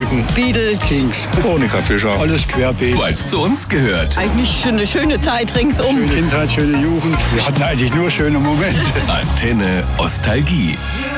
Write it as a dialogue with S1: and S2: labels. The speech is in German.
S1: Beatles,
S2: Kings,
S1: Monika Fischer.
S2: alles querbeet.
S3: Weil es zu uns gehört.
S4: Eigentlich eine schöne Zeit ringsum.
S2: Schöne Kindheit, schöne Jugend. Wir hatten eigentlich nur schöne Momente.
S3: Antenne Ostalgie.